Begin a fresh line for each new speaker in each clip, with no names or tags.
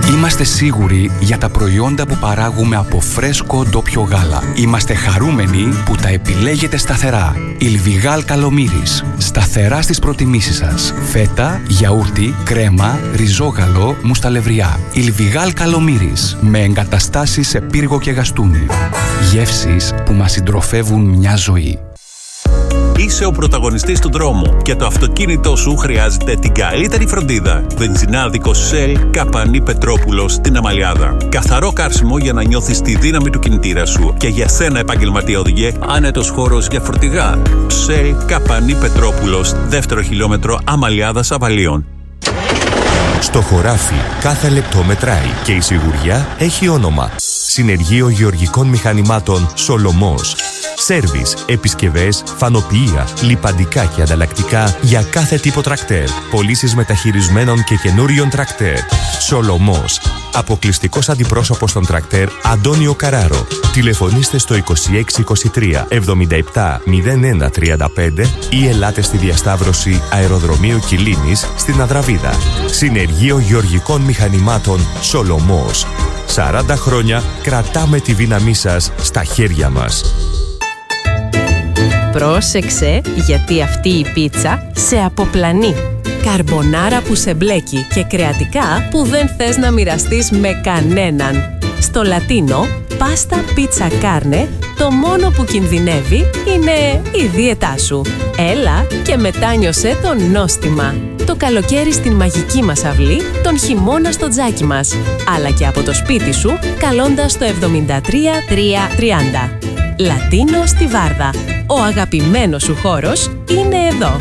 Είμαστε σίγουροι για τα προϊόντα που παράγουμε από φρέσκο ντόπιο γάλα. Είμαστε χαρούμενοι που τα επιλέγετε σταθερά. Ιλβιγάλ Καλομύρης. Σταθερά στις προτιμήσεις σας. Φέτα, γιαούρτι, κρέμα, ριζόγαλο, μουσταλευριά. Ιλβιγάλ Καλομύρης. Με εγκαταστάσεις σε πύργο και γαστούνι. Γεύσεις που μας συντροφεύουν μια ζωή.
Είσαι ο πρωταγωνιστής του δρόμου και το αυτοκίνητό σου χρειάζεται την καλύτερη φροντίδα. Βενζινάδικος Shell Καπανή Πετρόπουλος στην Αμαλιάδα. Καθαρό καύσιμο για να νιώθεις τη δύναμη του κινητήρα σου. Και για σένα, επαγγελματία οδηγέ, άνετος χώρος για φορτηγά. Shell Καπανή Πετρόπουλος, 2ο χιλιόμετρο Αμαλιάδας Αβαλίων.
Στο χωράφι κάθε λεπτό μετράει και η σιγουριά έχει όνομα. Συνεργείο Γεωργικών Μηχανημάτων Σολομός. Σέρβις, επισκευές, φανοποιεία, λιπαντικά και ανταλλακτικά για κάθε τύπο τρακτέρ. Πωλήσεις μεταχειρισμένων και καινούριων τρακτέρ. Σολομός. Αποκλειστικός αντιπρόσωπος των τρακτέρ Αντώνιο Καράρο. Τηλεφωνήστε στο 2623 77 01 35 ή ελάτε στη διασταύρωση Αεροδρομίου Κιλίνης στην Αδραβίδα. Συνεργείο Γεωργικών Μηχανημάτων Σολομός. 40 χρόνια κρατάμε τη δύναμή σας στα χέρια μας.
Πρόσεξε, γιατί αυτή η πίτσα σε αποπλανεί. Καρμπονάρα που σε μπλέκει και κρεατικά που δεν θες να μοιραστείς με κανέναν. Στο Λατίνο, πάστα πίτσα κάρνε, το μόνο που κινδυνεύει είναι η δίαιτά σου. Έλα και μετάνιωσέ το νόστιμα. Το καλοκαίρι στην μαγική μας αυλή, τον χειμώνα στο τζάκι μας. Αλλά και από το σπίτι σου, καλώντας το 73 330. Λατίνο στη Βάρδα. Ο αγαπημένος σου χώρος είναι εδώ.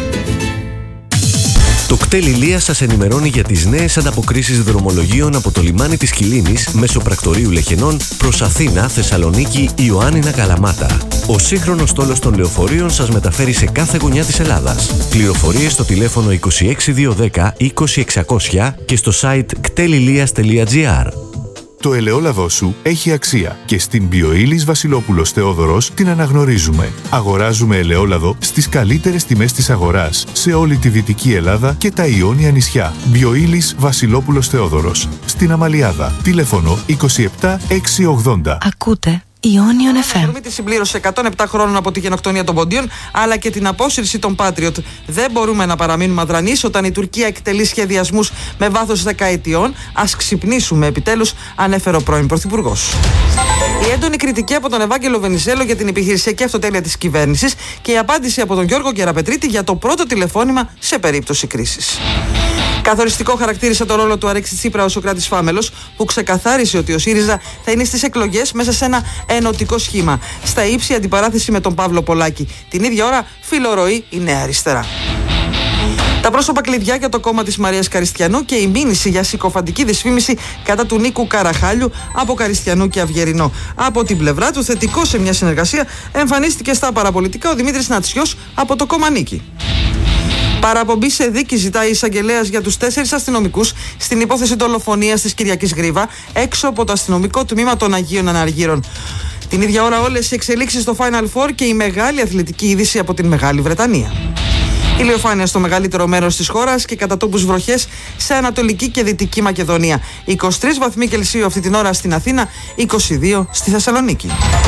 Το κτέλ Ηλίας σας ενημερώνει για τις νέες ανταποκρίσεις δρομολογίων από το λιμάνι της Κιλίνης μέσω πρακτορείου Λεχενών προς Αθήνα, Θεσσαλονίκη, Ιωάννηνα, Καλαμάτα. Ο σύγχρονος στόλος των λεωφορείων σας μεταφέρει σε κάθε γωνιά της Ελλάδας. Πληροφορίες στο τηλέφωνο 26210 20600 και στο site κτελilias.gr.
Το ελαιόλαδό σου έχει αξία και στην Bioilis Βασιλόπουλος Θεόδωρος την αναγνωρίζουμε. Αγοράζουμε ελαιόλαδο στις καλύτερες τιμές της αγοράς σε όλη τη Δυτική Ελλάδα και τα Ιόνια νησιά. Bioilis Βασιλόπουλος Θεόδωρος στην Αμαλιάδα. Τηλέφωνο 27 680.
Ακούτε Ιόνιον FM.
Αφορμή τη συμπλήρωση 107 χρόνων από τη γενοκτονία των Ποντίων, αλλά και την απόσυρση των Patriot. Δεν μπορούμε να παραμείνουμε αδρανείς όταν η Τουρκία εκτελεί σχεδιασμούς με βάθος δεκαετιών. Ας ξυπνήσουμε επιτέλους, ανέφερε ο πρώην Πρωθυπουργός. Η έντονη κριτική από τον Ευάγγελο Βενιζέλο για την επιχειρησιακή αυτοτέλεια της κυβέρνησης και η απάντηση από τον Γιώργο Κεραπετρίτη για το πρώτο τηλεφώνημα σε περίπτωση κρίσης. Καθοριστικό χαρακτήρισε το ρόλο του Αλέξη Τσίπρα ο Σωκράτης Φάμελος, που ξεκαθάρισε ότι ο ΣΥΡΙΖΑ θα είναι στις εκλογές μέσα σε ένα ενωτικό σχήμα. Στα ύψη αντιπαράθεση με τον Παύλο Πολάκη. Την ίδια ώρα φιλορροεί η Νέα Αριστερά. Τα πρόσωπα κλειδιά για το κόμμα της Μαρίας Καριστιανού και η μήνυση για συκοφαντική δυσφήμιση κατά του Νίκου Καραχάλιου από Καριστιανού και Αυγερινό. Από την πλευρά του, θετικό σε μια συνεργασία εμφανίστηκε στα παραπολιτικά ο Δημήτρης Νατσιός από το κόμμα Νίκη. Παραπομπή σε δίκη ζητάει η εισαγγελέας για τους 4 αστυνομικούς στην υπόθεση δολοφονίας της Κυριακής Γρίβα έξω από το αστυνομικό τμήμα των Αγίων Αναργύρων. Την ίδια ώρα όλες οι εξελίξεις στο Final Four και η μεγάλη αθλητική είδηση από την Μεγάλη Βρετανία. Ηλιοφάνεια στο μεγαλύτερο μέρος της χώρας και κατά τόπους βροχές σε Ανατολική και Δυτική Μακεδονία. 23 βαθμοί Κελσίου αυτή την ώρα στην Αθήνα, 22 στη Θεσσαλονίκη.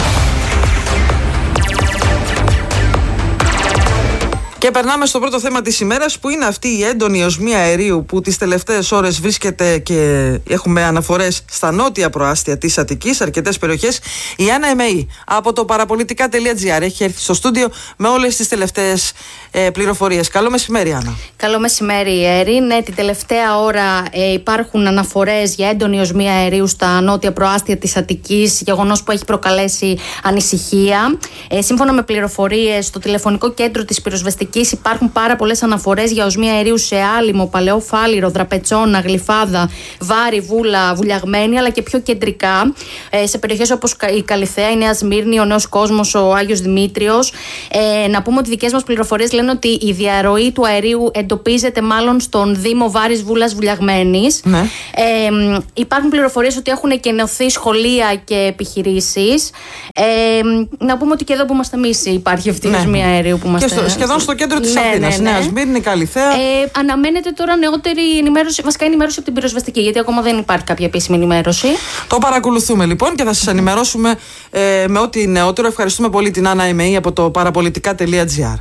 Και περνάμε στο πρώτο θέμα της ημέρας, που είναι αυτή η έντονη οσμία αερίου που τις τελευταίες ώρες βρίσκεται και έχουμε αναφορές στα νότια προάστια της Αττικής, αρκετές περιοχές. Η Άννα Εμεή από το παραπολιτικά.gr έχει έρθει στο στούντιο με όλες τις τελευταίες πληροφορίες. Καλό μεσημέρι, Άννα.
Καλό μεσημέρι, Έρη. Ναι, την τελευταία ώρα υπάρχουν αναφορές για έντονη οσμία αερίου στα νότια προάστια της Αττικής, γεγονός που έχει προκαλέσει ανησυχία. Σύμφωνα με πληροφορίες στο τηλεφωνικό κέντρο της πυροσβεστικής, υπάρχουν πάρα πολλές αναφορές για οσμία αερίου σε Άλυμο, Παλαιό Φάληρο, Δραπετσόνα, Γλυφάδα, Βάρη, Βούλα, Βουλιαγμένη, αλλά και πιο κεντρικά σε περιοχές όπως η Καλιθέα, η Νέα Σμύρνη, ο Νέος Κόσμος, ο Άγιος Δημήτριος. Να πούμε ότι οι δικές μας πληροφορίες λένε ότι η διαρροή του αερίου εντοπίζεται μάλλον στον Δήμο Βάρης, Βούλας, Βουλιαγμένης. Ναι. Υπάρχουν πληροφορίες ότι έχουν εκενωθεί σχολεία και επιχειρήσεις. Να πούμε ότι και εδώ που είμαστε εμείς υπάρχει αυτή η οσμία αερίου που είμαστε.
Και σχεδόν στο κέντρο της Αθήνας. Νέα Σμύρνη, Καλιθέα.
Αναμένεται τώρα νεότερη ενημέρωση, βασικά ενημέρωση από την πυροσβεστική, γιατί ακόμα δεν υπάρχει κάποια επίσημη ενημέρωση.
Το παρακολουθούμε λοιπόν και θα σας ενημερώσουμε με ό,τι νεότερο. Ευχαριστούμε πολύ την Άννα Εμεή από το παραπολιτικά.gr.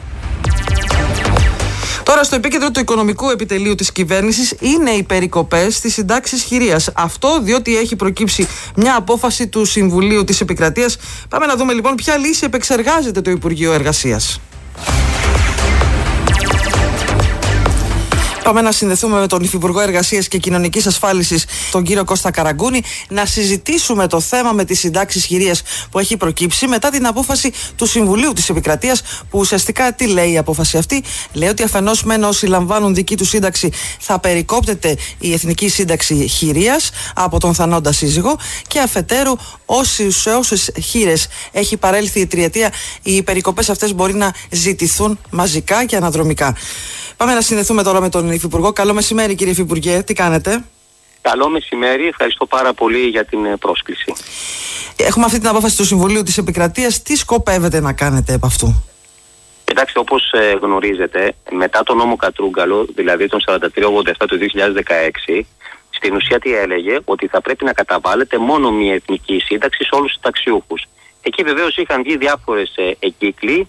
Τώρα, στο επίκεντρο του οικονομικού επιτελείου της κυβέρνησης είναι οι περικοπές στις συντάξεις χειρίας. Αυτό διότι έχει προκύψει μια απόφαση του Συμβουλίου της Επικρατείας. Πάμε να δούμε λοιπόν ποια λύση επεξεργάζεται το Υπουργείο Εργασίας. Πάμε να συνδεθούμε με τον Υφυπουργό Εργασίας και Κοινωνικής Ασφάλισης, τον κύριο Κώστα Καραγκούνη, να συζητήσουμε το θέμα με τις συντάξεις χειρίας που έχει προκύψει μετά την απόφαση του Συμβουλίου της Επικρατείας, που ουσιαστικά τι λέει η απόφαση αυτή? Λέει ότι αφενός μεν όσοι λαμβάνουν δική του σύνταξη θα περικόπτεται η εθνική σύνταξη χειρίας από τον θανόντα σύζυγο, και αφετέρου σε όσες χείρες έχει παρέλθει η τριετία, οι περικοπές αυτές μπορεί να ζητηθούν μαζικά και αναδρομικά. Πάμε να συνδεθούμε τώρα με τον Υφυπουργό. Καλό μεσημέρι, κύριε Υφυπουργέ, τι κάνετε?
Καλό μεσημέρι, ευχαριστώ πάρα πολύ για την πρόσκληση.
Έχουμε αυτή την απόφαση του Συμβουλίου της Επικρατείας. Τι σκοπεύετε να κάνετε επ' αυτού?
Κοιτάξτε, όπως γνωρίζετε, μετά τον νόμο Κατρούγκαλο, δηλαδή τον 4387 του 2016, στην ουσία τι έλεγε? Ότι θα πρέπει να καταβάλλεται μόνο μία εθνική σύνταξη σε όλους τους συνταξιούχους. Εκεί βεβαίως είχαν βγει διάφορες εγκύκλοι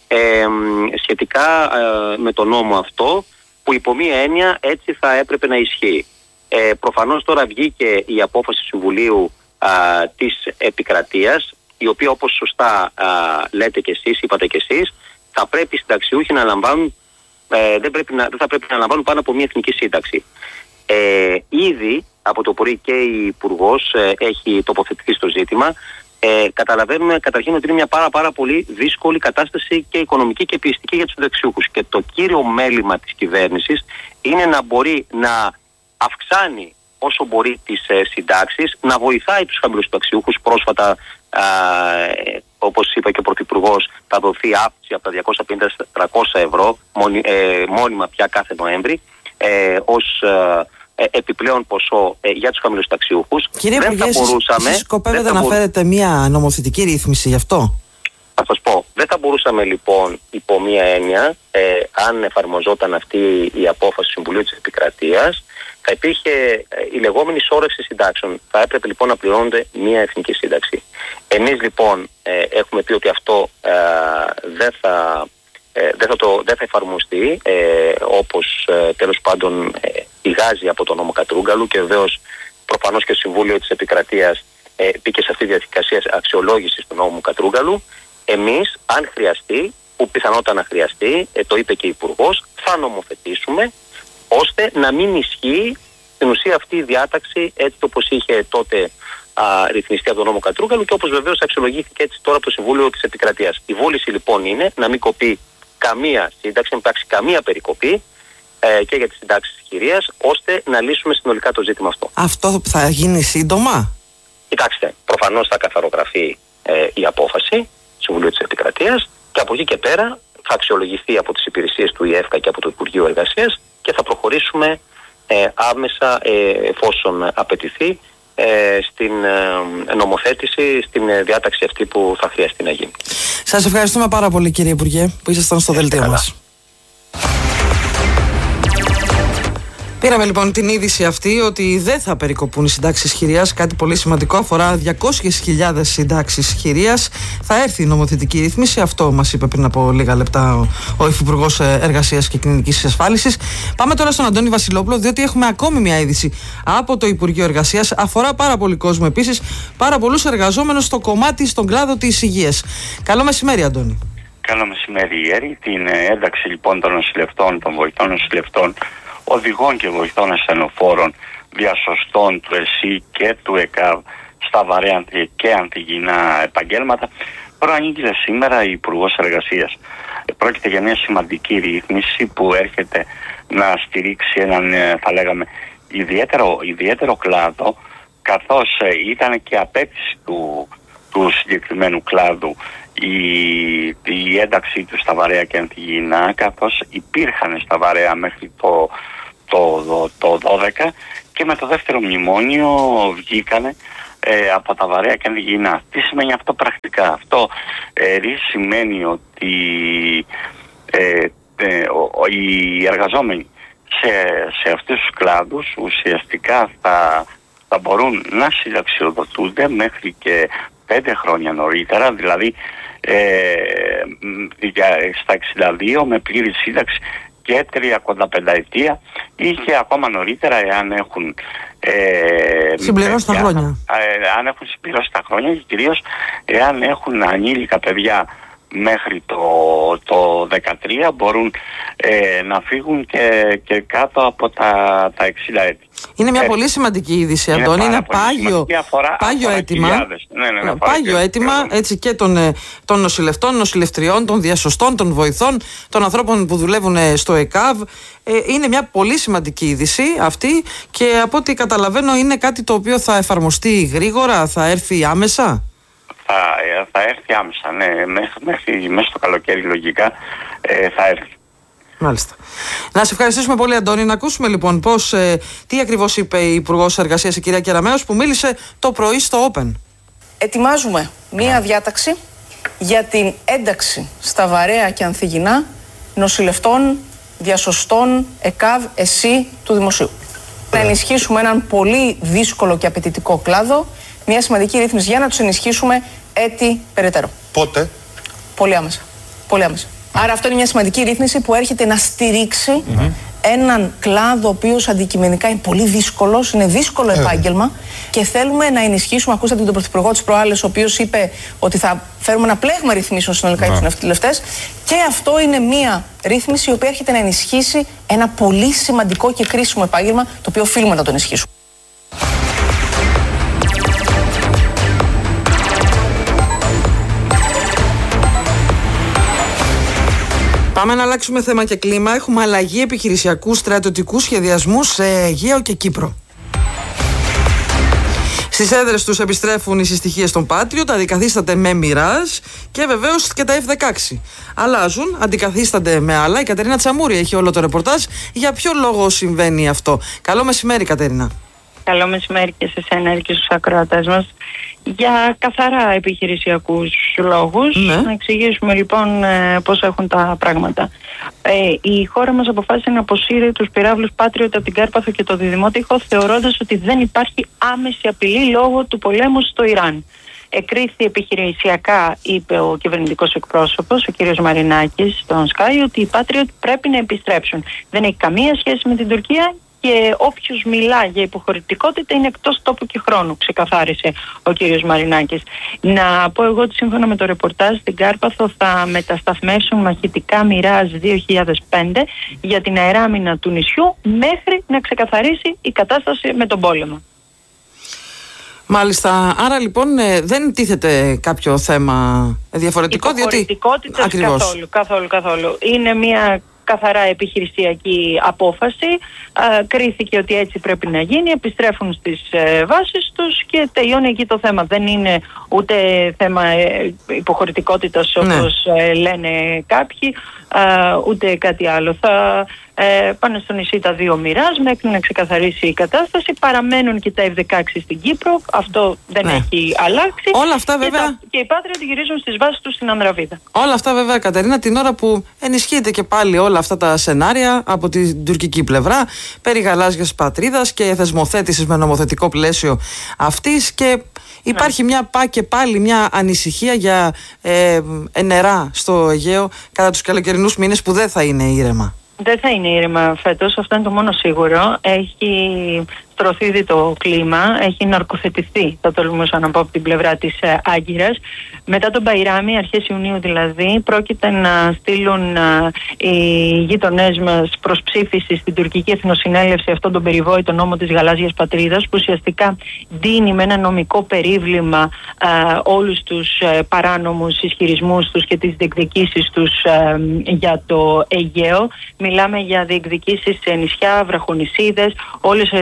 σχετικά με τον νόμο αυτό, που υπό μία έννοια έτσι θα έπρεπε να ισχύει. Προφανώς τώρα βγήκε η απόφαση του Συμβουλίου της Επικρατείας, η οποία, όπως σωστά λέτε και εσείς, είπατε και εσείς, θα πρέπει οι συνταξιούχοι να λαμβάνουν, δεν θα πρέπει να λαμβάνουν πάνω από μία εθνική σύνταξη. Ήδη από το πρωί και η Υπουργός έχει τοποθετηθεί στο ζήτημα. Καταλαβαίνουμε καταρχήν ότι είναι μια πάρα πολύ δύσκολη κατάσταση και οικονομική και πιεστική για τους συνταξιούχους. Και το κύριο μέλημα της κυβέρνησης είναι να μπορεί να αυξάνει όσο μπορεί τις συντάξεις, να βοηθάει τους χαμηλούς συνταξιούχους. Πρόσφατα, όπως είπε και ο Πρωθυπουργός, θα δοθεί αύξηση από τα 250 στα 300 ευρώ μόνιμα πια κάθε Νοέμβρη ως επιπλέον ποσό για τους χαμηλούς ταξιούχους.
Κύριε Υπουργέ, εσείς σκοπεύετε να φέρετε μια νομοθετική ρύθμιση γι' αυτό?
Θα σας πω, δεν θα μπορούσαμε λοιπόν υπό μία έννοια, αν εφαρμοζόταν αυτή η απόφαση του Συμβουλίου της Επικρατείας, θα υπήρχε η λεγόμενη σώρευση συντάξεων. Θα έπρεπε λοιπόν να πληρώνονται μία εθνική σύνταξη. Εμείς λοιπόν έχουμε πει ότι αυτό δεν θα εφαρμοστεί όπως τέλος πάντων πηγάζει από τον νόμο Κατρούγκαλου, και βεβαίως προφανώς και το Συμβούλιο της Επικρατείας μπήκε σε αυτή τη διαδικασία αξιολόγησης του νόμου Κατρούγκαλου. Εμείς, αν χρειαστεί, που πιθανότατα να χρειαστεί, το είπε και η Υπουργός, θα νομοθετήσουμε ώστε να μην ισχύει στην ουσία αυτή η διάταξη έτσι όπως είχε τότε ρυθμιστεί από τον νόμο Κατρούγκαλου, και όπως βεβαίως αξιολογήθηκε έτσι τώρα από το Συμβούλιο της Επικρατείας. Η βούληση λοιπόν είναι να μην κοπεί καμία σύνταξη, να μην υπάρξει καμία περικοπή και για τις συντάξεις της χειρίας, ώστε να λύσουμε συνολικά το ζήτημα αυτό.
Αυτό θα γίνει σύντομα?
Κοιτάξτε, προφανώς θα καθαρογραφεί η απόφαση του Συμβουλίου της Επικρατείας, και από εκεί και πέρα θα αξιολογηθεί από τις υπηρεσίες του ΙΕΦΚΑ και από το Υπουργείο Εργασίας, και θα προχωρήσουμε άμεσα, εφόσον απαιτηθεί, στην νομοθέτηση, στην διάταξη αυτή που θα χρειαστεί να γίνει.
Σας ευχαριστούμε πάρα πολύ, κύριε Υπουργέ, που ήσασταν στο δελτίο μας. Πήραμε λοιπόν την είδηση αυτή ότι δεν θα περικοπούν οι συντάξεις χειρίας. Κάτι πολύ σημαντικό, αφορά 200.000 συντάξεις χειρίας. Θα έρθει η νομοθετική ρύθμιση. Αυτό μας είπε πριν από λίγα λεπτά ο Υφυπουργός Εργασίας και Κοινωνικής Ασφάλισης. Πάμε τώρα στον Αντώνη Βασιλόπουλο, διότι έχουμε ακόμη μια είδηση από το Υπουργείο Εργασίας. Αφορά πάρα πολύ κόσμο επίσης, πάρα πολλούς εργαζόμενους στο κομμάτι, στον κλάδο της υγείας. Καλό μεσημέρι, Αντώνη.
Καλό μεσημέρι, Ιέρη. Την ένταξη λοιπόν των νοσηλευτών, των βοηθών νοσηλευτών, οδηγών και βοηθών ασθενοφόρων, διασωστών του ΕΣΥ και του ΕΚΑΒ στα βαρέα και αντιγυνά επαγγέλματα, προανήγγειλε σήμερα η Υπουργός Εργασίας. Πρόκειται για μια σημαντική ρύθμιση που έρχεται να στηρίξει έναν, θα λέγαμε, ιδιαίτερο κλάδο, καθώς ήταν και απέτηση του συγκεκριμένου κλάδου η ένταξή του στα βαρέα και αντιγυνά, καθώς υπήρχαν στα βαρέα μέχρι το 12, και με το δεύτερο μνημόνιο βγήκανε από τα βαρέα και αντιγυνά. Τι σημαίνει αυτό πρακτικά? Αυτό σημαίνει ότι οι εργαζόμενοι σε αυτούς τους κλάδους ουσιαστικά θα μπορούν να συνταξιοδοτούνται μέχρι και 5 χρόνια νωρίτερα, δηλαδή στα 62 με πλήρη σύνταξη και 35 ετία ή και ακόμα νωρίτερα εάν έχουν
συμπληρώσει τα χρόνια.
Αν έχουν συμπληρώσει τα χρόνια και κυρίως εάν έχουν ανήλικα παιδιά μέχρι το 13 μπορούν να φύγουν και κάτω από τα 60 έτη.
Είναι μια πολύ σημαντική είδηση, Αντώνη. Είναι πάγιο αίτημα. Πάγιο αίτημα έτσι και των νοσηλευτών, νοσηλευτριών, των διασωστών, των βοηθών, των ανθρώπων που δουλεύουν στο ΕΚΑΒ. Είναι μια πολύ σημαντική είδηση αυτή και από ό,τι καταλαβαίνω είναι κάτι το οποίο θα εφαρμοστεί γρήγορα, θα έρθει άμεσα.
Θα έρθει άμεσα, ναι, μέσα στο καλοκαίρι λογικά θα έρθει.
Μάλιστα. Να σε ευχαριστήσουμε πολύ, Αντώνη. Να ακούσουμε λοιπόν τι ακριβώς είπε η Υπουργός Εργασίας, η κυρία Κεραμέως, που μίλησε το πρωί στο Open.
Ετοιμάζουμε μία διάταξη για την ένταξη στα βαρέα και ανθυγινά νοσηλευτών, διασωστών, ΕΚΑΒ, ΕΣΥ του Δημοσίου. Να ενισχύσουμε έναν πολύ δύσκολο και απαιτητικό κλάδο, μια σημαντική ρύθμιση για να τους ενισχύσουμε έτη περαιτέρω.
Πότε?
Πολύ άμεσα. Πολύ άμεσα. Άρα αυτό είναι μια σημαντική ρύθμιση που έρχεται να στηρίξει έναν κλάδο ο οποίος αντικειμενικά είναι πολύ δύσκολος, είναι δύσκολο επάγγελμα και θέλουμε να ενισχύσουμε. Ακούσατε τον Πρωθυπουργό της προάλλες, ο οποίος είπε ότι θα φέρουμε ένα πλέγμα ρυθμίσεων συνολικά για τους ναυτιλευτές. Και αυτό είναι μια ρύθμιση η οποία έρχεται να ενισχύσει ένα πολύ σημαντικό και κρίσιμο επάγγελμα, το οποίο οφείλουμε να το ενισχύσουμε.
Πάμε να αλλάξουμε θέμα και κλίμα. Έχουμε αλλαγή επιχειρησιακού στρατιωτικού σχεδιασμού σε Αιγαίο και Κύπρο. Στις έδρες τους επιστρέφουν οι συστοιχίες των Patriot, αντικαθίσταται με Mirage και βεβαίως και τα F-16. Αλλάζουν, αντικαθίστανται με άλλα. Η Κατερίνα Τσαμούρη έχει όλο το ρεπορτάζ. Για ποιο λόγο συμβαίνει αυτό? Καλό μεσημέρι, Κατερίνα.
Καλό μεσημέρι και σε σένα και στους ακροατές μας. Για καθαρά επιχειρησιακούς λόγους. Να εξηγήσουμε λοιπόν πώς έχουν τα πράγματα. Η χώρα μας αποφάσισε να αποσύρει τους πυράβλους Patriot από την Κάρπαθο και το Διδημότυχο, θεωρώντας ότι δεν υπάρχει άμεση απειλή λόγω του πολέμου στο Ιράν. Εκρίθη επιχειρησιακά, είπε ο κυβερνητικός εκπρόσωπος, ο κ. Μαρινάκης, στον Sky, ότι οι Patriot πρέπει να επιστρέψουν. Δεν έχει καμία σχέση με την Τουρκία και όποιος μιλά για υποχωρητικότητα είναι εκτός τόπου και χρόνου, ξεκαθάρισε ο κύριος Μαρινάκης. Να πω εγώ ότι σύμφωνα με το ρεπορτάζ στην Κάρπαθο θα μετασταθμεύσουν μαχητικά Mirage 2005 για την αεράμινα του νησιού μέχρι να ξεκαθαρίσει η κατάσταση με τον πόλεμο.
Μάλιστα, άρα λοιπόν δεν τίθεται κάποιο θέμα διαφορετικό, διότι
καθόλου. Είναι μια καθαρά επιχειρησιακή απόφαση. Κρίθηκε ότι έτσι πρέπει να γίνει. Επιστρέφουν στις βάσεις τους και τελειώνει εκεί το θέμα. Δεν είναι ούτε θέμα υποχωρητικότητας όπως λένε κάποιοι, ούτε κάτι άλλο. Θα πάνε στο νησί τα 2 Mirage μέχρι να ξεκαθαρίσει η κατάσταση. Παραμένουν και τα F-16 στην Κύπρο. Αυτό δεν έχει αλλάξει.
Όλα αυτά βέβαια.
Και οι Patriot γυρίζουν στις βάσεις τους στην Ανδραβίδα.
Όλα αυτά βέβαια, Κατερίνα, την ώρα που ενισχύεται και πάλι όλα αυτά τα σενάρια από την τουρκική πλευρά περί γαλάζιας πατρίδας και θεσμοθέτησης με νομοθετικό πλαίσιο αυτής, και υπάρχει πάλι μια ανησυχία για νερά στο Αιγαίο κατά τους καλοκαιρινούς μήνες που δεν θα είναι ήρεμα.
Δεν θα είναι ήρεμα φέτος, αυτό είναι το μόνο σίγουρο. Έχει στρωθεί ήδη το κλίμα, έχει ναρκοθετηθεί, θα τολμούσα να πω, από την πλευρά της Άγκυρας. Μετά τον Μπαϊράμι, αρχές Ιουνίου δηλαδή, πρόκειται να στείλουν οι γείτονές μας προς ψήφιση στην τουρκική εθνοσυνέλευση αυτόν τον περιβόητο νόμο της γαλάζιας πατρίδας, που ουσιαστικά δίνει με ένα νομικό περίβλημα όλους τους παράνομους ισχυρισμούς τους και τις διεκδικήσεις τους για το Αιγαίο. Μιλάμε για διεκδικήσεις σε νησιά, βραχονησίδες, όλες τις περιοχές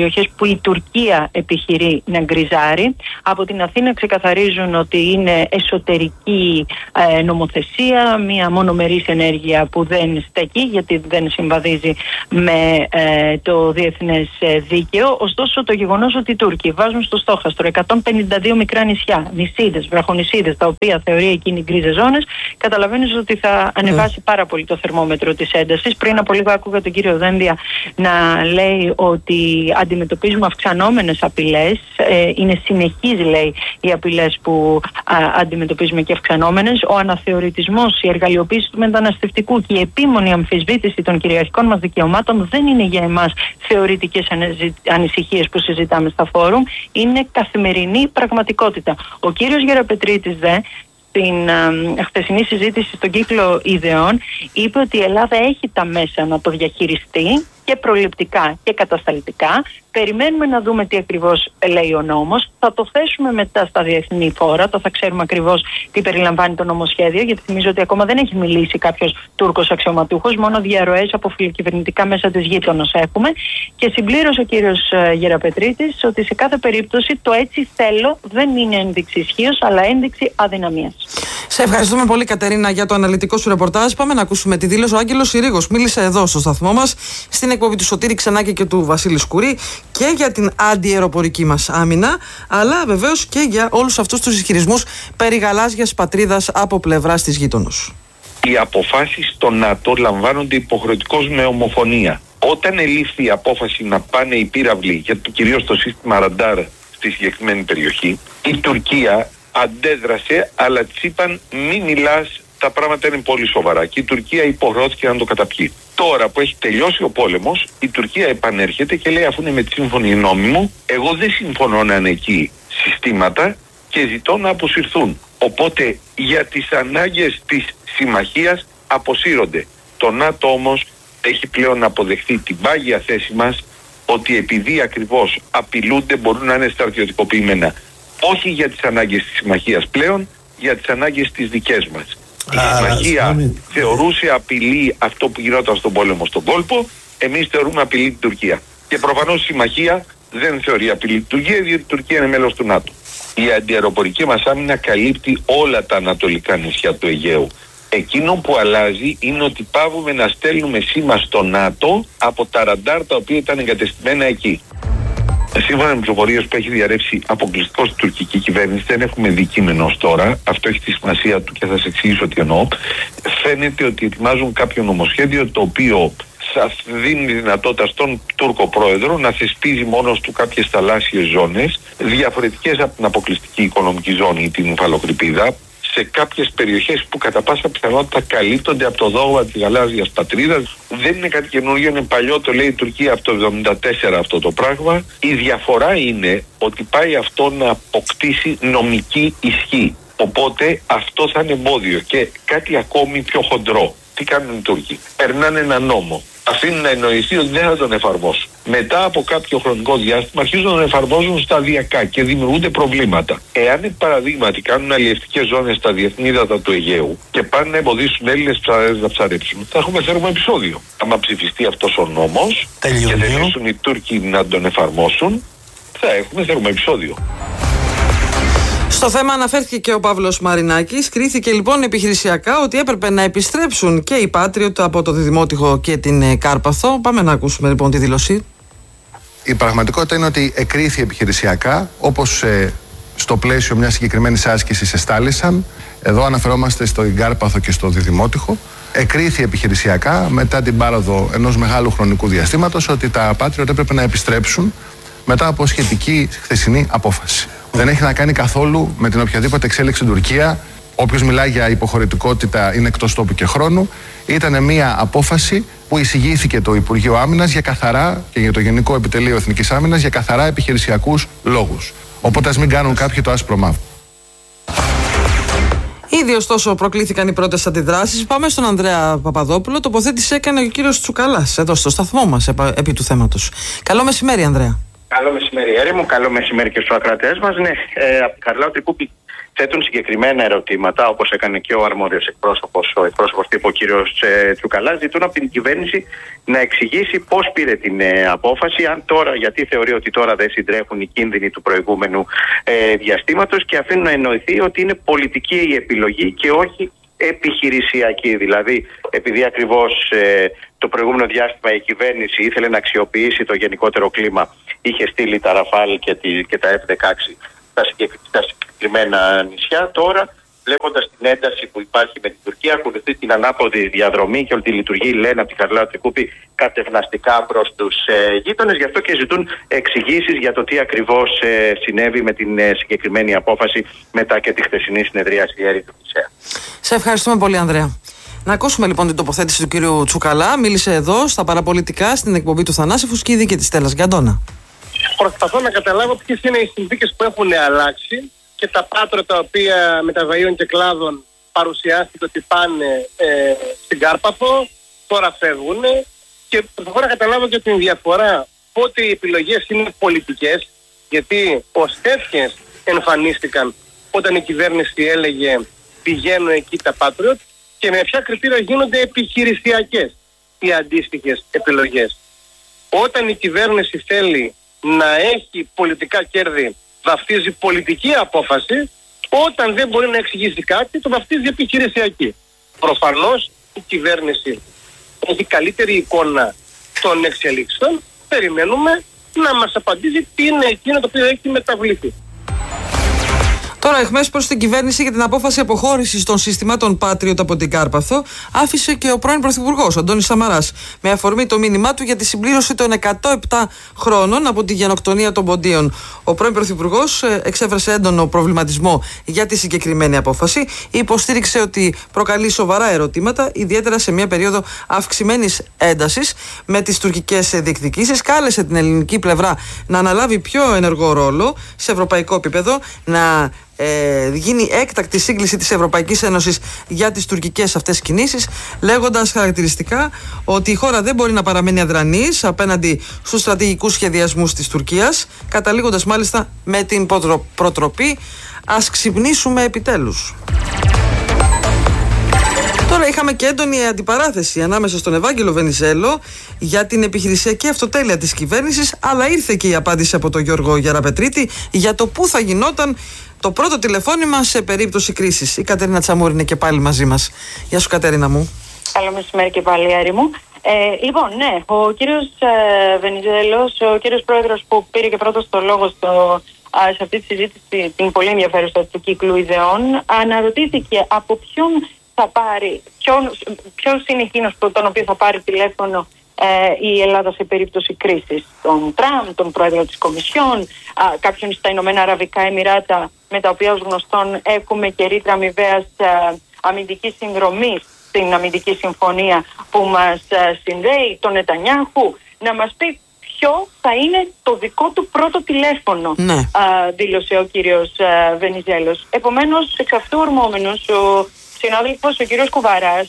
περιοχές που η Τουρκία επιχειρεί να γκριζάρει. Από την Αθήνα ξεκαθαρίζουν ότι είναι εσωτερική νομοθεσία, μια μονομερής ενέργεια που δεν στέκει γιατί δεν συμβαδίζει με το διεθνές δίκαιο. Ωστόσο, το γεγονός ότι οι Τούρκοι βάζουν στο στόχαστρο 152 μικρά νησιά, νησίδες, βραχονησίδες, τα οποία θεωρεί εκείνη γκρίζες ζώνες, καταλαβαίνεις ότι θα ανεβάσει πάρα πολύ το θερμόμετρο της έντασης. Πριν από λίγο άκουγα τον κύριο Δένδια να λέει ότι αντιμετωπίζουμε αυξανόμενες απειλές. Είναι συνεχής, λέει, οι απειλές που αντιμετωπίζουμε και αυξανόμενες. Ο αναθεωρητισμός, η εργαλειοποίηση του μεταναστευτικού και η επίμονη αμφισβήτηση των κυριαρχικών μας δικαιωμάτων δεν είναι για εμάς θεωρητικές ανησυχίες που συζητάμε στα φόρουμ. Είναι καθημερινή πραγματικότητα. Ο κύριος Γεραπετρίτης στην χθεσινή συζήτηση στον κύκλο Ιδεών είπε ότι η Ελλάδα έχει τα μέσα να το διαχειριστεί και προληπτικά και κατασταλτικά. Περιμένουμε να δούμε τι ακριβώς λέει ο νόμος. Θα το θέσουμε μετά στα διεθνή φόρα. Θα ξέρουμε ακριβώς τι περιλαμβάνει το νομοσχέδιο, γιατί θυμίζω ότι ακόμα δεν έχει μιλήσει κάποιος Τούρκος αξιωματούχος. Μόνο διαρροές από φιλοκυβερνητικά μέσα της γείτονος έχουμε. Και συμπλήρωσε ο κύριος Γεραπετρίτης ότι σε κάθε περίπτωση το έτσι θέλω δεν είναι ένδειξη ισχύως, αλλά ένδειξη αδυναμίας.
Σε ευχαριστούμε πολύ, Κατερίνα, για το αναλυτικό σου ρεπορτάζ. Πάμε να ακούσουμε τη δήλωση. Ο Άγγελος Συρίγος μίλησε εδώ στο σταθμό μας, στην εκπομπή του Σωτήρη Ξενάκη και του Βασίλη Σκουρή, και για την αντιαεροπορική μας άμυνα, αλλά βεβαίως και για όλους αυτούς τους ισχυρισμούς περί γαλάζιας πατρίδας από πλευράς της γείτονος.
Οι αποφάσεις στο ΝΑΤΟ λαμβάνονται υποχρεωτικώς με ομοφωνία. Όταν ελήφθη η απόφαση να πάνε οι πύραυλοι, κυρίως το σύστημα ραντάρ στη συγκεκριμένη περιοχή, η Τουρκία αντέδρασε, αλλά της είπαν μη μιλάς, τα πράγματα είναι πολύ σοβαρά, και η Τουρκία υποχρεώθηκε να το καταπιεί. Τώρα που έχει τελειώσει ο πόλεμος, η Τουρκία επανέρχεται και λέει, αφού είναι με τη σύμφωνη γνώμη μου, εγώ δεν συμφωνώ να είναι εκεί συστήματα και ζητώ να αποσυρθούν. Οπότε για τις ανάγκες της συμμαχίας αποσύρονται. Το ΝΑΤΟ όμως έχει πλέον αποδεχθεί την πάγια θέση μας ότι επειδή ακριβώς απειλούνται μπορούν να είναι στρατιωτικοποιημένα. Όχι για τις ανάγκες της συμμαχίας πλέον, για τις ανάγκες της δικές μας. Η συμμαχία θεωρούσε απειλή αυτό που γινόταν στον πόλεμο στον κόλπο, εμείς θεωρούμε απειλή την Τουρκία. Και προφανώς η συμμαχία δεν θεωρεί απειλή την Τουρκία, διότι η Τουρκία είναι μέλος του ΝΑΤΟ. Η αντιαεροπορική μας άμυνα καλύπτει όλα τα ανατολικά νησιά του Αιγαίου. Εκείνο που αλλάζει είναι ότι πάβουμε να στέλνουμε σήμα στο ΝΑΤΟ από τα ραντάρ τα οποία ήταν εγκατεστημένα εκεί. Σύμφωνα με πληροφορίες που έχει διαρρεύσει αποκλειστικώς η τουρκική κυβέρνηση, δεν έχουμε δει κείμενο ως τώρα. Αυτό έχει τη σημασία του και θα σας εξηγήσω τι εννοώ. Φαίνεται ότι ετοιμάζουν κάποιο νομοσχέδιο το οποίο θα δίνει δυνατότητα στον Τούρκο πρόεδρο να θεσπίζει μόνος του κάποιες θαλάσσιες ζώνες διαφορετικές από την αποκλειστική οικονομική ζώνη ή την Υφαλοκρηπίδα, σε κάποιες περιοχές που κατά πάσα πιθανότητα καλύπτονται από το δόγμα της γαλάζιας πατρίδας. Δεν είναι κάτι καινούργιο, είναι παλιό, το λέει η Τουρκία από το 1974 αυτό το πράγμα. Η διαφορά είναι ότι πάει αυτό να αποκτήσει νομική ισχύ. Οπότε αυτό θα είναι εμπόδιο. Και κάτι ακόμη πιο χοντρό. Τι κάνουν οι Τούρκοι? Περνάνε ένα νόμο. Αφήνουν να εννοηθεί ότι δεν θα τον εφαρμόσουν. Μετά από κάποιο χρονικό διάστημα αρχίζουν να τον εφαρμόζουν σταδιακά και δημιουργούνται προβλήματα. Εάν παραδείγματι κάνουν αλλιευτικές ζώνες στα διεθνή ύδατα του Αιγαίου και πάνε να εμποδίσουν Έλληνες ψαράδες να ψαρέψουν, θα έχουμε θέρμο επεισόδιο. Άμα ψηφιστεί αυτός ο νόμος και θελήσουν οι Τούρκοι να τον εφαρμόσουν, θα έχουμε θέρμο επεισόδιο.
Στο θέμα αναφέρθηκε και ο Παύλος Μαρινάκης. Κρίθηκε λοιπόν επιχειρησιακά ότι έπρεπε να επιστρέψουν και οι Patriot από το Διδημότυχο και την Κάρπαθο. Πάμε να ακούσουμε λοιπόν τη δήλωση.
Η πραγματικότητα είναι ότι εκρίθη επιχειρησιακά, όπως στο πλαίσιο μιας συγκεκριμένης άσκησης εστάλησαν. Εδώ αναφερόμαστε στο Κάρπαθο και στο Διδημότυχο. Εκρίθη επιχειρησιακά μετά την πάροδο ενός μεγάλου χρονικού διαστήματος ότι τα Patriot έπρεπε να επιστρέψουν μετά από σχετική χθεσινή απόφαση. Δεν έχει να κάνει καθόλου με την οποιαδήποτε εξέλιξη στην Τουρκία. Όποιος μιλάει για υποχωρητικότητα είναι εκτός τόπου και χρόνου. Ήταν μια απόφαση που εισηγήθηκε το Υπουργείο Άμυνας για καθαρά και για το Γενικό Επιτελείο Εθνικής Άμυνας για καθαρά επιχειρησιακούς λόγους. Οπότε ας μην κάνουν κάποιοι το άσπρο μαύρο.
Ήδη ωστόσο προκλήθηκαν οι πρώτες αντιδράσεις. Πάμε στον Ανδρέα Παπαδόπουλο. Τοποθέτηση έκανε ο κύριος Τσουκαλάς εδώ στο σταθμό μας επί του θέματος. Καλό μεσημέρι, Ανδρέα.
Καλό μεσημέρι, Έρη μου. Καλό μεσημέρι και στους ακροατές μας. Ναι, από την Χαριλάου Τρικούπη
θέτουν συγκεκριμένα ερωτήματα, όπως έκανε και ο αρμόδιος εκπρόσωπος τύπου, ο κύριος Τσουκαλάς, ζητούν από την κυβέρνηση να εξηγήσει πώς πήρε την απόφαση, αν τώρα, γιατί θεωρεί ότι τώρα δεν συντρέχουν οι κίνδυνοι του προηγούμενου διαστήματος, και αφήνουν να εννοηθεί ότι είναι πολιτική η επιλογή και όχι επιχειρησιακή. Δηλαδή, επειδή ακριβώς το προηγούμενο διάστημα η κυβέρνηση ήθελε να αξιοποιήσει το γενικότερο κλίμα, είχε στείλει τα Ραφάλ και τα F-16 στα συγκεκριμένα νησιά, τώρα βλέποντας την ένταση που υπάρχει με την Τουρκία, ακολουθεί την ανάποδη διαδρομή και ότι λειτουργεί, λένε από τη Χαριλάου Τρικούπη, κατευναστικά προς τους γείτονες. Γι' αυτό και ζητούν εξηγήσεις για το τι ακριβώς συνέβη με την συγκεκριμένη απόφαση μετά και τη χθεσινή συνεδρίαση του ΚΙΣΕΑ. Σε
ευχαριστούμε πολύ, Ανδρέα. Να ακούσουμε λοιπόν την τοποθέτηση του κύριου Τσουκαλά. Μίλησε εδώ στα παραπολιτικά στην εκπομπή του Θανάση Φουσκίδη και της Στέλλας Γκαντώνα.
Προσπαθώ να καταλάβω ποιες είναι οι συνθήκες που έχουν αλλάξει και τα πάτρα τα οποία μεταβαίων και κλάδων παρουσιάστηκε ότι πάνε στην Κάρπαθο, τώρα φεύγουν, και προσπαθώ να καταλάβω και την διαφορά πότε οι επιλογές είναι πολιτικές, γιατί ως τέτοιες εμφανίστηκαν όταν η κυβέρνηση έλεγε πηγαίνουν εκεί τα Patriot, και με ποια κριτήρια γίνονται επιχειρησιακές οι αντίστοιχες επιλογές. Όταν η κυβέρνηση θέλει να έχει πολιτικά κέρδη, βαφτίζει πολιτική απόφαση. Όταν δεν μπορεί να εξηγήσει κάτι, το βαφτίζει επιχειρησιακή. Προφανώς η κυβέρνηση έχει καλύτερη εικόνα των εξελίξεων. Περιμένουμε να μας απαντήσει τι είναι εκείνο το οποίο έχει μεταβληθεί.
Τώρα, εχμές προς την κυβέρνηση για την απόφαση αποχώρησης των συστημάτων Patriot από την Κάρπαθο, άφησε και ο πρώην Πρωθυπουργός, Αντώνης Σαμαράς, με αφορμή το μήνυμά του για τη συμπλήρωση των 107 χρόνων από τη γενοκτονία των Ποντίων. Ο πρώην Πρωθυπουργός εξέφρασε έντονο προβληματισμό για τη συγκεκριμένη απόφαση. Υποστήριξε ότι προκαλεί σοβαρά ερωτήματα, ιδιαίτερα σε μια περίοδο αυξημένης έντασης με τις τουρκικές διεκδικήσεις. Κάλεσε την ελληνική πλευρά να αναλάβει πιο ενεργό ρόλο σε ευρωπαϊκό επίπεδο, να γίνει έκτακτη σύγκληση της Ευρωπαϊκής Ένωσης για τις τουρκικές αυτές κινήσεις, λέγοντας χαρακτηριστικά ότι η χώρα δεν μπορεί να παραμένει αδρανής απέναντι στους στρατηγικούς σχεδιασμούς της Τουρκίας, καταλήγοντας μάλιστα με την προτροπή «Ας ξυπνήσουμε επιτέλους». Τώρα είχαμε και έντονη αντιπαράθεση ανάμεσα στον Ευάγγελο Βενιζέλο για την επιχειρησιακή αυτοτέλεια της κυβέρνησης, αλλά ήρθε και η απάντηση από τον Γιώργο Γεραπετρίτη για το πού θα γινόταν το πρώτο τηλεφώνημα σε περίπτωση κρίσης. Η Κατερίνα Τσαμούρη είναι και πάλι μαζί μας. Γεια σου, Κατερίνα μου.
Καλό μεσημέρι και πάλι, Άρη μου. Λοιπόν, ναι, ο κύριος Βενιζέλος, ο κύριος πρόεδρος που πήρε και πρώτος το λόγο σε αυτή τη συζήτηση, την πολύ ενδιαφέρουσα του κύκλου ιδεών, αναρωτήθηκε από ποιον θα πάρει, ποιος είναι εκείνος τον οποίο θα πάρει τηλέφωνο η Ελλάδα σε περίπτωση κρίσης. Τον Τραμπ, τον πρόεδρο της Κομισιόν, κάποιον στα Ηνωμένα Αραβικά Εμιράτα, με τα οποία ως γνωστόν έχουμε και ρήτρα αμοιβαίας αμυντικής συνδρομής στην αμυντική συμφωνία που μας συνδέει, τον Νετανιάχου, να μας πει ποιο θα είναι το δικό του πρώτο τηλέφωνο, δήλωσε ο κύριος Βενιζέλος. Επομένως, εξ αυτού ορμόμενος, ο συνάδελφος, ο κύριος Κουβαράς,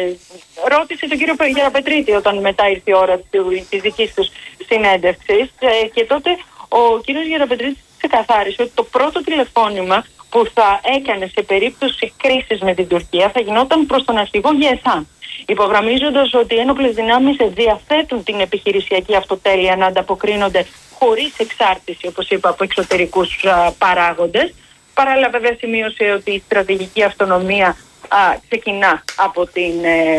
ρώτησε τον κύριο Γεραπετρίτη όταν μετά ήρθε η ώρα της δικής τους συνέντευξης, και τότε ο κύριος Γεραπετρίτης ξεκαθάρισε ότι το πρώτο τηλεφώνημα που θα έκανε σε περίπτωση κρίσης με την Τουρκία θα γινόταν προς τον αρχηγό ΓΕΘΑ, υπογραμμίζοντας ότι οι ένοπλες δυνάμεις διαθέτουν την επιχειρησιακή αυτοτέλεια να ανταποκρίνονται χωρίς εξάρτηση, όπως είπα, από εξωτερικούς παράγοντες. Παράλληλα, βέβαια, σημείωσε ότι η στρατηγική αυτονομία ξεκινά από την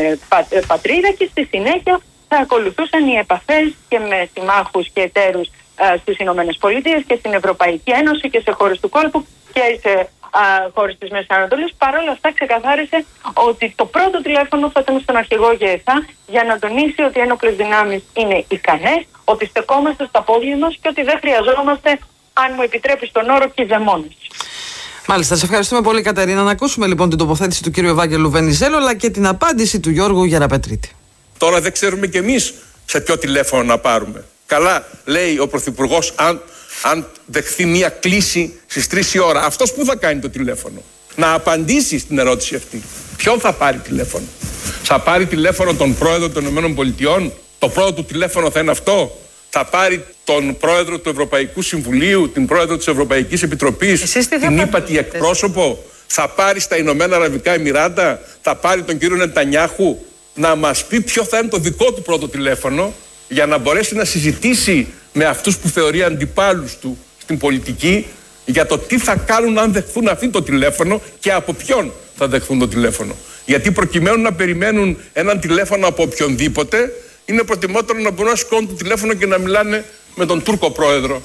πατρίδα και στη συνέχεια θα ακολουθούσαν οι επαφές και με συμμάχους και εταίρους στις Ηνωμένες Πολιτείες και στην Ευρωπαϊκή Ένωση και σε χώρες του κόλπου και σε χώρες της Μέσης Ανατολής. Παρ' όλα αυτά, ξεκαθάρισε ότι το πρώτο τηλέφωνο θα ήταν στον αρχηγό ΓΕΘΑ για να τονίσει ότι οι ένοπλες δυνάμεις είναι ικανές, ότι στεκόμαστε στα πόδια μας και ότι δεν χρειαζόμαστε, αν μου επιτρέπεις τον όρο, κηδεμόνες.
Μάλιστα, σε ευχαριστούμε πολύ, Κατερίνα. Να ακούσουμε λοιπόν την τοποθέτηση του κύριου Ευάγγελου Βενιζέλου, αλλά και την απάντηση του Γιώργου Γεραπετρίτη.
Τώρα δεν ξέρουμε κι εμείς σε ποιο τηλέφωνο να πάρουμε. Καλά, λέει ο Πρωθυπουργός, αν δεχθεί μία κλήση στις 3 η ώρα. Αυτός πού θα κάνει το τηλέφωνο? Να απαντήσει στην ερώτηση αυτή. Ποιον θα πάρει τηλέφωνο? Θα πάρει τηλέφωνο τον πρόεδρο των ΗΠΑ? Το πρώτο του τηλέφωνο θα είναι αυτό? θα πάρει τον πρόεδρο του Ευρωπαϊκού Συμβουλίου, την πρόεδρο της Ευρωπαϊκής Επιτροπής, την ύπατη εκπρόσωπο, θα πάρει στα Ηνωμένα Αραβικά Εμιράτα, θα πάρει τον κύριο Νετανιάχου να μας πει ποιο θα είναι το δικό του πρώτο τηλέφωνο για να μπορέσει να συζητήσει με αυτούς που θεωρεί αντιπάλους του στην πολιτική για το τι θα κάνουν αν δεχθούν αυτό το τηλέφωνο και από ποιον θα δεχθούν το τηλέφωνο. Γιατί προκειμένου να περιμένουν έναν τηλέφωνο από οποιονδήποτε, είναι προτιμότερο να μπορούν να σηκώνουν το τηλέφωνο και να μιλάνε με τον Τούρκο πρόεδρο.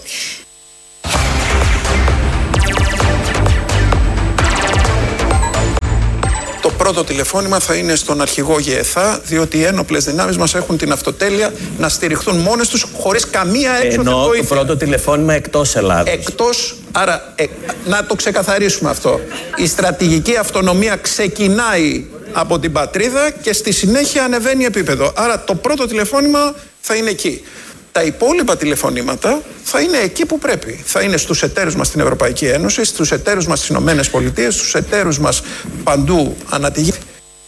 Το πρώτο τηλεφώνημα θα είναι στον αρχηγό ΓΕΘΑ, διότι οι ένοπλες δυνάμεις μας έχουν την αυτοτέλεια να στηριχθούν μόνες τους, χωρίς καμία έξωθεν βοήθεια.
Το πρώτο τηλεφώνημα εκτός Ελλάδος.
Εκτός, άρα να το ξεκαθαρίσουμε αυτό. Η στρατηγική αυτονομία ξεκινάει από την πατρίδα και στη συνέχεια ανεβαίνει επίπεδο. Άρα το πρώτο τηλεφώνημα θα είναι εκεί. Τα υπόλοιπα τηλεφωνήματα θα είναι εκεί που πρέπει. Θα είναι στους εταίρους μας στην Ευρωπαϊκή Ένωση, στους εταίρους μας στις Ηνωμένες Πολιτείες, στους εταίρους μας παντού ανά τη γη.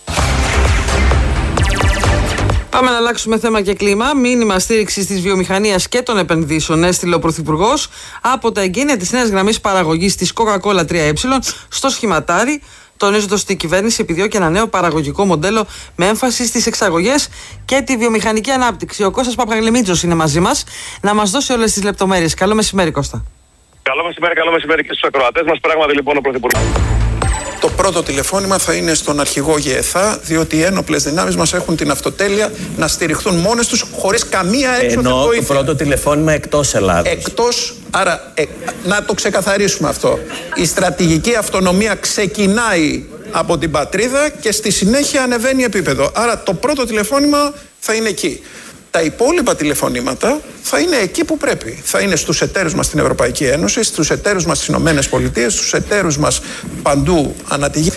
Πάμε να αλλάξουμε θέμα και κλίμα. Μήνυμα στήριξη της βιομηχανίας και των επενδύσεων έστειλε ο Πρωθυπουργός από τα εγγένεια της νέας γραμμής παραγωγής της Coca-Cola 3E στο σχηματάρι, τονίζοντας ότι η κυβέρνηση επιδιώκει ένα νέο παραγωγικό μοντέλο με έμφαση στις εξαγωγές και τη βιομηχανική ανάπτυξη. Ο Κώστας Παπαγλεμίτζος είναι μαζί μας να μας δώσει όλες τις λεπτομέρειες. Καλό μεσημέρι, Κώστα.
Καλό μεσημέρι και στους ακροατές μας. Πράγματι, λοιπόν, ο Πρωθυπουργός.
Το πρώτο τηλεφώνημα θα είναι στον αρχηγό ΓΕΘΑ, διότι οι ένοπλες δυνάμεις μας έχουν την αυτοτέλεια να στηριχθούν μόνες τους, χωρίς καμία έξωθεν βοήθεια.
Το πρώτο τηλεφώνημα εκτός Ελλάδος.
Εκτός, άρα να το ξεκαθαρίσουμε αυτό. Η στρατηγική αυτονομία ξεκινάει από την πατρίδα και στη συνέχεια ανεβαίνει επίπεδο. Άρα το πρώτο τηλεφώνημα θα είναι εκεί. Τα υπόλοιπα τηλεφωνήματα θα είναι εκεί που πρέπει. Θα είναι στους εταίρους μας στην Ευρωπαϊκή Ένωση, στους εταίρους μας στις Ηνωμένες Πολιτείες, στους εταίρους μας παντού ανά τη γη.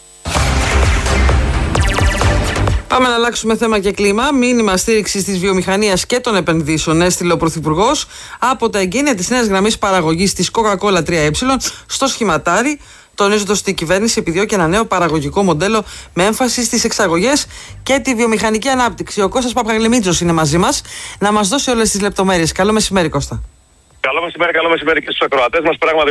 Πάμε να αλλάξουμε θέμα και κλίμα. Μήνυμα στήριξη της βιομηχανίας και των επενδύσεων έστειλε ο Πρωθυπουργός από τα εγγένεια της νέας γραμμής παραγωγής της Coca-Cola 3E στο σχηματάρι, τονίζοντας ότι η κυβέρνηση επιδιώκει ένα νέο παραγωγικό μοντέλο με έμφαση στις εξαγωγές και τη βιομηχανική ανάπτυξη. Ο Κώστας Παπαγλεμίτζος είναι μαζί μας να μας δώσει όλες τις λεπτομέρειες. Καλό μεσημέρι, Κώστα.
Καλό μεσημέρι και στους ακροατές μας. Πράγματι,